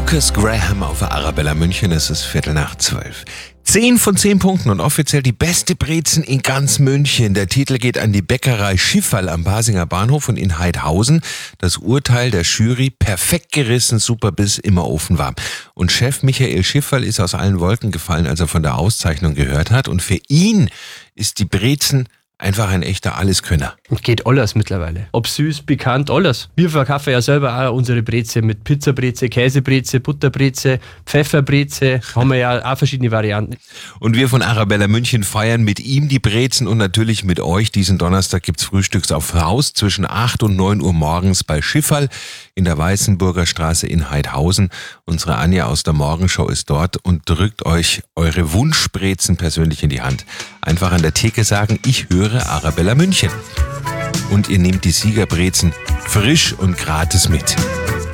Lucas Graham auf Arabella München, es ist 11:45. 10 von 10 Punkten und offiziell die beste Brezen in ganz München. Der Titel geht an die Bäckerei Schifferl am Basinger Bahnhof und in Heidhausen. Das Urteil der Jury: perfekt gerissen, super Biss, immer ofenwarm. Und Chef Michael Schifferl ist aus allen Wolken gefallen, als er von der Auszeichnung gehört hat. Und für ihn ist die Brezen einfach ein echter Alleskönner. Geht alles mittlerweile. Ob süß, bekannt, alles. Wir verkaufen ja selber auch unsere Breze mit Pizzabreze, Käsebreze, Butterbreze, Pfefferbreze. Haben wir ja auch verschiedene Varianten. Und wir von Arabella München feiern mit ihm die Brezen und natürlich mit euch. Diesen Donnerstag gibt's Frühstücks auf Haus zwischen 8 und 9 Uhr morgens bei Schifferl in der Weißenburger Straße in Heidhausen. Unsere Anja aus der Morgenshow ist dort und drückt euch eure Wunschbrezen persönlich in die Hand. Einfach an der Theke sagen: ich höre Arabella München. Und ihr nehmt die Siegerbrezen frisch und gratis mit.